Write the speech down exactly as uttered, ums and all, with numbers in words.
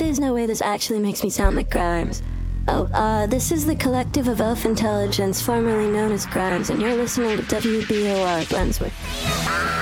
is no way this actually makes me sound like Grimes. Oh, uh, this is the collective of Elf Intelligence, formerly known as Grimes, and you're listening to W B O R Brunswick.